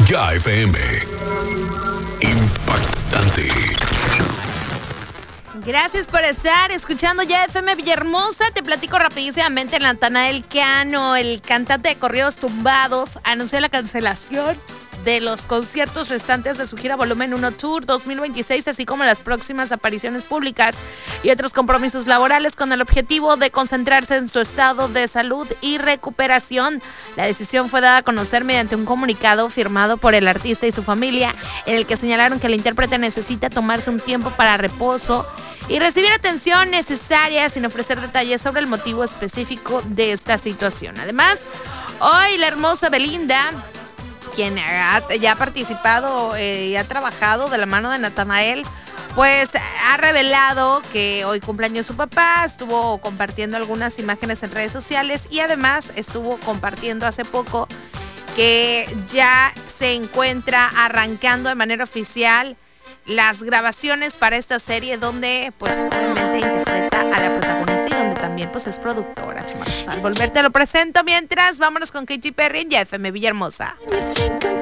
Ya FM. Impactante. Gracias por estar escuchando Ya FM Villahermosa. Te platico rapidísimamente. Natanael Cano, el cantante de corridos tumbados, anunció la cancelación de los conciertos restantes de su gira Volumen 1 Tour 2026, así como las próximas apariciones públicas y otros compromisos laborales, con el objetivo de concentrarse en su estado de salud y recuperación. La decisión fue dada a conocer mediante un comunicado firmado por el artista y su familia, en el que señalaron que el intérprete necesita tomarse un tiempo para reposo y recibir atención necesaria, sin ofrecer detalles sobre el motivo específico de esta situación. Además, hoy la hermosa Belinda, quien ya ha participado y ha trabajado de la mano de Natanael, pues ha revelado que hoy cumpleaños su papá, estuvo compartiendo algunas imágenes en redes sociales y además estuvo compartiendo hace poco que ya se encuentra arrancando de manera oficial las grabaciones para esta serie, donde pues obviamente interpreta a la protagonista y donde también pues es productora, chamacos. Al volver te lo presento. Mientras, vámonos con Katy Perry en Ya FM Villahermosa.